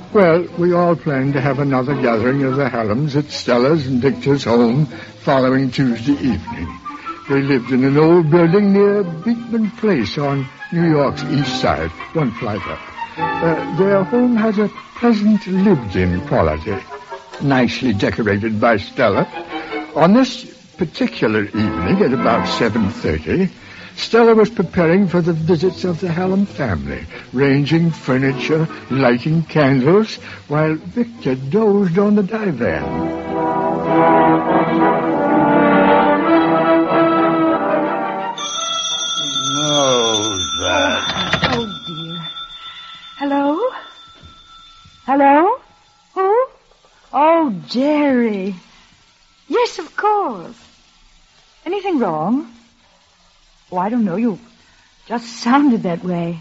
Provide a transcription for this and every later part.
Well, we all planned to have another gathering of the Hallam's at Stella's and Victor's home following Tuesday evening. They lived in an old building near Beekman Place on New York's east side, one flight up. Their home has a pleasant lived-in quality, nicely decorated by Stella. On this particular evening, at about 7:30, Stella was preparing for the visits of the Hallam family, ranging furniture, lighting candles, while Victor dozed on the divan. Who's that? Oh, dear. Hello? Hello? Who? Oh, Jerry. Yes, of course. Anything wrong? Oh, I don't know. You just sounded that way.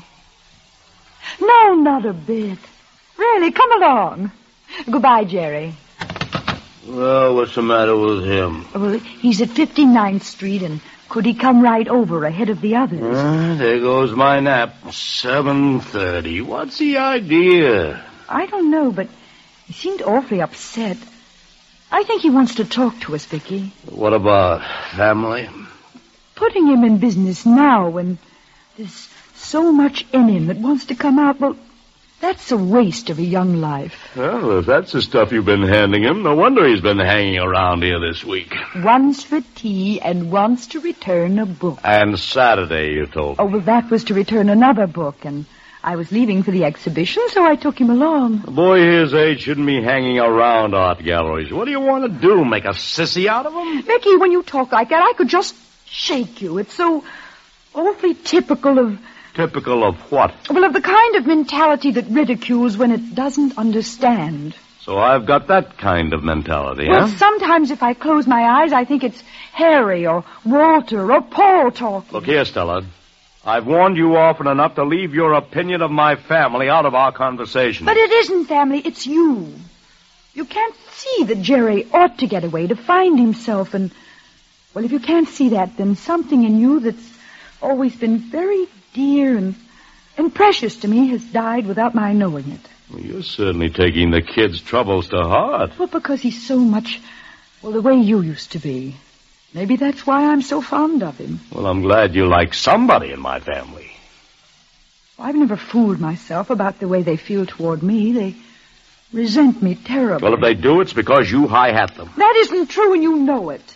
No, not a bit. Really, come along. Goodbye, Jerry. Well, what's the matter with him? Well, he's at 59th Street, and could he come right over ahead of the others? There goes my nap. 7:30. What's the idea? I don't know, but he seemed awfully upset. I think he wants to talk to us, Vicky. What about family? Putting him in business now when there's so much in him that wants to come out, well, that's a waste of a young life. Well, if that's the stuff you've been handing him, no wonder he's been hanging around here this week. Once for tea and wants to return a book. And Saturday, you told me. Oh, well, that was to return another book, and I was leaving for the exhibition, so I took him along. A boy his age shouldn't be hanging around art galleries. What do you want to do, make a sissy out of him? Vicky, when you talk like that, I could just shake you. It's so awfully typical of... Typical of what? Well, of the kind of mentality that ridicules when it doesn't understand. So I've got that kind of mentality, Well, huh? sometimes if I close my eyes, I think it's Harry or Walter or Paul talking. Look here, Stella. I've warned you often enough to leave your opinion of my family out of our conversation. But it isn't family, it's you. You can't see that Jerry ought to get away to find himself, and... Well, if you can't see that, then something in you that's always been very dear and precious to me has died without my knowing it. Well, you're certainly taking the kid's troubles to heart. Well, because he's so much, well, the way you used to be. Maybe that's why I'm so fond of him. Well, I'm glad you like somebody in my family. I've never fooled myself about the way they feel toward me. They resent me terribly. Well, if they do, it's because you hi-hat them. That isn't true, and you know it.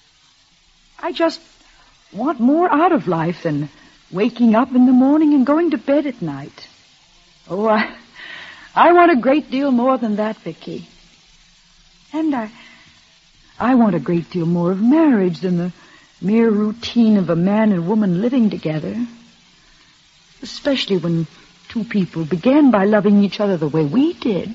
I just want more out of life than waking up in the morning and going to bed at night. Oh, I want a great deal more than that, Vicky. And I want a great deal more of marriage than the mere routine of a man and woman living together. Especially when two people began by loving each other the way we did.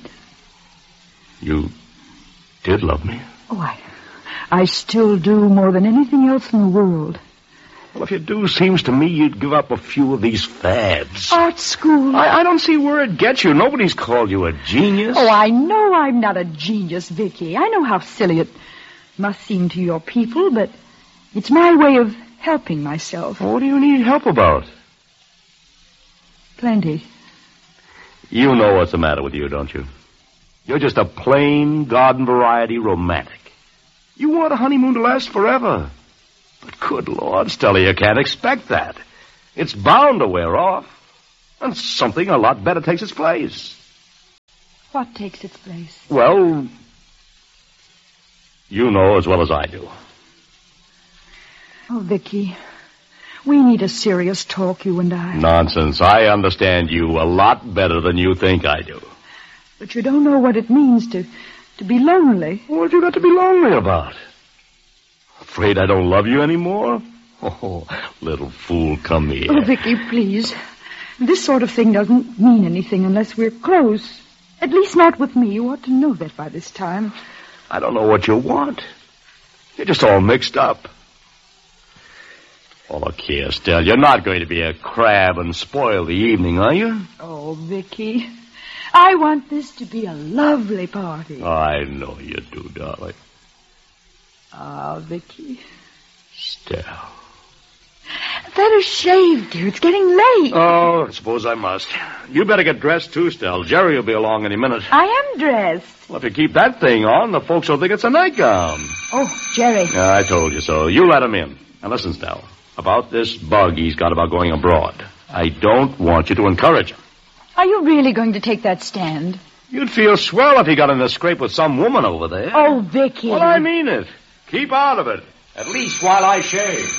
You did love me? Oh, I still do more than anything else in the world. Well, if you do, seems to me you'd give up a few of these fads. Art school. I don't see where it gets you. Nobody's called you a genius. Oh, I know I'm not a genius, Vicky. I know how silly it must seem to your people, but it's my way of helping myself. What do you need help about? Plenty. You know what's the matter with you, don't you? You're just a plain, garden variety romantic. You want a honeymoon to last forever. But good Lord, Stella, you can't expect that. It's bound to wear off. And something a lot better takes its place. What takes its place? Well, you know as well as I do. Oh, Vicky, we need a serious talk, you and I. Nonsense. I understand you a lot better than you think I do. But you don't know what it means to be lonely. What have you got to be lonely about? Afraid I don't love you anymore? Oh, little fool, come here. Oh, Vicky, please. This sort of thing doesn't mean anything unless we're close. At least not with me. You ought to know that by this time. I don't know what you want. You're just all mixed up. Oh, look here, Stella. You're not going to be a crab and spoil the evening, are you? Oh, Vicky, I want this to be a lovely party. I know you do, darling. Ah, Vicky. Stella. better shave, dear. It's getting late. Oh, I suppose I must. You better get dressed, too, Stell. Jerry will be along any minute. I am dressed. Well, if you keep that thing on, the folks will think it's a nightgown. Oh, Jerry. I told you so. You let him in. Now, listen, Stell. About this bug he's got about going abroad. I don't want you to encourage him. Are you really going to take that stand? You'd feel swell if he got in a scrape with some woman over there. Oh, Vicky. Well, I mean it. Keep out of it. At least while I shave.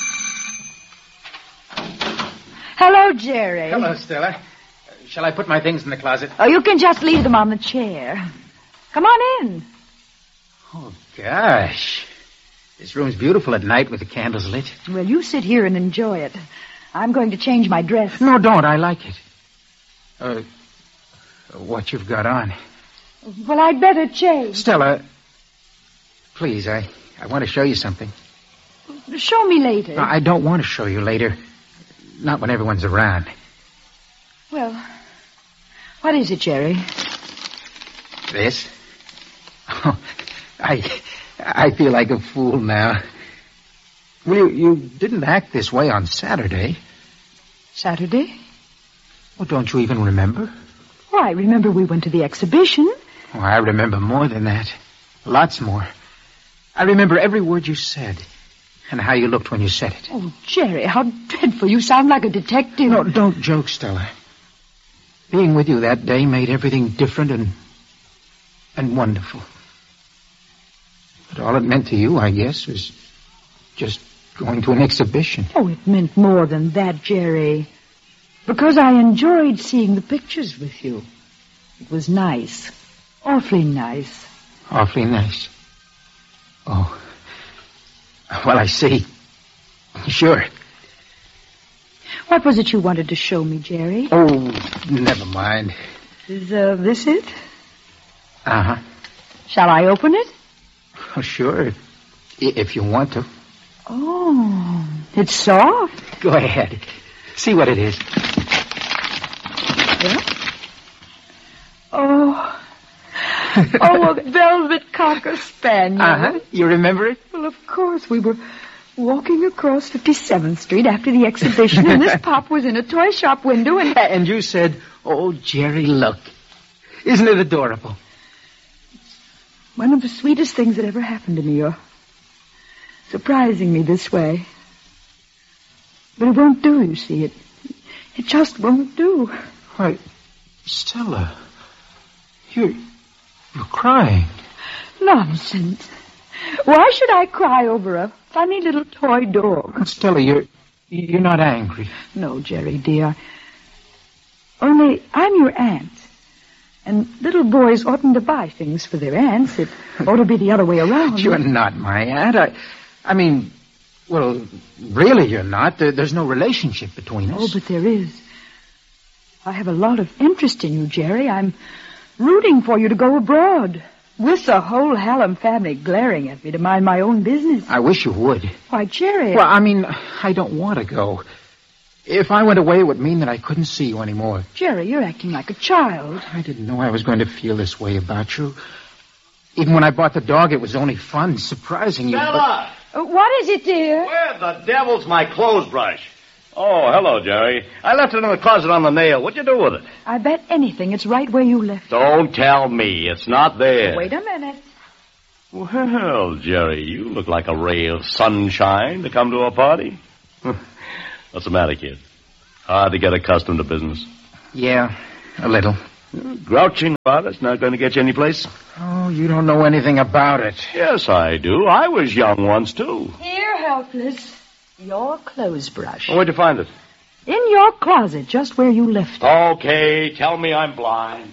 Hello, Jerry. Hello, Stella. Shall I put my things in the closet? Oh, you can just leave them on the chair. Come on in. Oh, gosh. This room's beautiful at night with the candles lit. Well, you sit here and enjoy it. I'm going to change my dress. No, don't. I like it. What you've got on. Well, I'd better change. Stella, please, I want to show you something. Show me later. No, I don't want to show you later. Not when everyone's around. Well, what is it, Jerry? This? Oh, I feel like a fool now. Well, you didn't act this way on Saturday. Saturday? Well, don't you even remember? Oh, I remember we went to the exhibition. Oh, I remember more than that. Lots more. I remember every word you said and how you looked when you said it. Oh, Jerry, how dreadful. You sound like a detective. No, don't joke, Stella. Being with you that day made everything different and wonderful. But all it meant to you, I guess, was just going to an exhibition. Oh, it meant more than that, Jerry. Because I enjoyed seeing the pictures with you. It was nice. Awfully nice. Awfully nice. Oh. Well, I see. Sure. What was it you wanted to show me, Jerry? Oh, never mind. Is this it? Uh-huh. Shall I open it? Oh, sure. If you want to. Oh, it's soft. Go ahead. See what it is. Yeah? Oh, a velvet cocker spaniel. Uh-huh. You remember it? Well, of course. We were walking across 57th Street after the exhibition, and this pop was in a toy shop window, and... And you said, "Oh, Jerry, look. Isn't it adorable?" One of the sweetest things that ever happened to me. You're surprising me this way. But it won't do, you see. It just won't do. Why, Stella, you're crying. Nonsense. Why should I cry over a funny little toy dog? Stella, you're not angry. No, Jerry, dear. Only I'm your aunt. And little boys oughtn't to buy things for their aunts. It ought to be the other way around. You're not my aunt. I mean, well, really you're not. There's no relationship between us. Oh, but there is. I have a lot of interest in you, Jerry. I'm rooting for you to go abroad. With the whole Hallam family glaring at me to mind my own business. I wish you would. Why, Jerry... Well, I mean, I don't want to go. If I went away, it would mean that I couldn't see you anymore. Jerry, you're acting like a child. I didn't know I was going to feel this way about you. Even when I bought the dog, it was only fun, surprising you. Stella! What is it, dear? Where the devil's my clothes brush? Oh, hello, Jerry. I left it in the closet on the nail. What'd you do with it? I bet anything it's right where you left it. Don't tell me. It's not there. Wait a minute. Well, Jerry, you look like a ray of sunshine to come to a party. What's the matter, kid? Hard to get accustomed to business. Yeah, a little. Grouching about it's not going to get you any place. Oh, you don't know anything about it. Yes, I do. I was young once, too. Here, helpless. Your clothes brush. Oh, where'd you find it? In your closet, just where you left it. Okay, tell me I'm blind.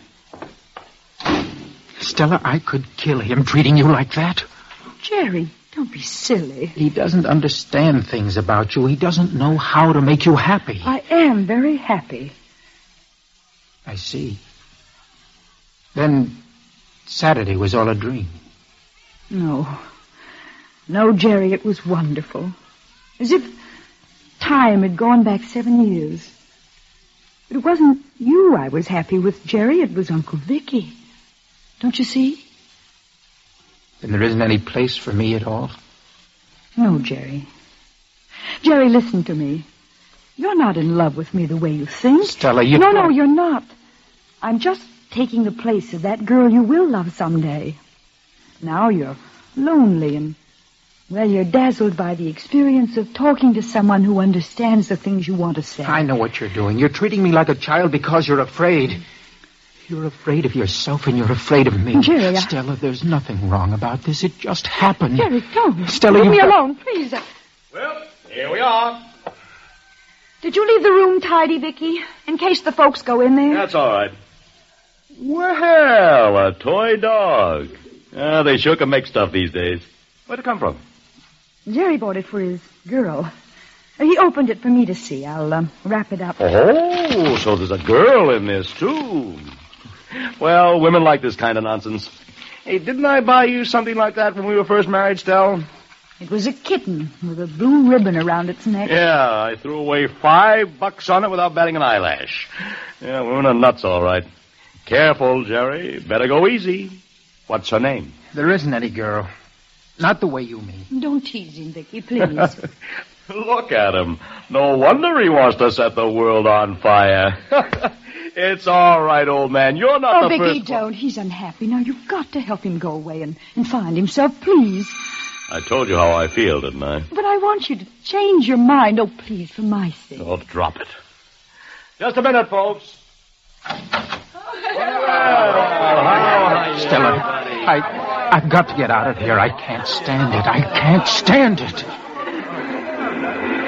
Stella, I could kill him treating you like that. Jerry, don't be silly. He doesn't understand things about you. He doesn't know how to make you happy. I am very happy. I see. Then Saturday was all a dream. No, Jerry, it was wonderful. As if time had gone back 7 years. But it wasn't you I was happy with, Jerry. It was Uncle Vicky. Don't you see? Then there isn't any place for me at all? No, Jerry. Jerry, listen to me. You're not in love with me the way you think. Stella, you... No, you're not. I'm just taking the place of that girl you will love someday. Now you're lonely and, well, you're dazzled by the experience of talking to someone who understands the things you want to say. I know what you're doing. You're treating me like a child because you're afraid. You're afraid of yourself and you're afraid of me. Jerry, Stella, there's nothing wrong about this. It just happened. Jerry, don't. Stella, leave me alone, please. Well, here we are. Did you leave the room tidy, Vicky, in case the folks go in there? That's all right. Well, a toy dog. They sure can make stuff these days. Where'd it come from? Jerry bought it for his girl. He opened it for me to see. I'll wrap it up. Oh, so there's a girl in this, too. Well, women like this kind of nonsense. Hey, didn't I buy you something like that when we were first married, Stell? It was a kitten with a blue ribbon around its neck. Yeah, I threw away $5 on it without batting an eyelash. Yeah, women are nuts, all right. Careful, Jerry. Better go easy. What's her name? There isn't any girl. Not the way you mean. Don't tease him, Vicky, please. Look at him. No wonder he wants to set the world on fire. It's all right, old man. You're not the Vicky, first... don't. He's unhappy. Now, you've got to help him go away and find himself, please. I told you how I feel, didn't I? But I want you to change your mind. Oh, please, for my sake. Oh, drop it. Just a minute, folks. Stella, I've got to get out of here. I can't stand it. I can't stand it.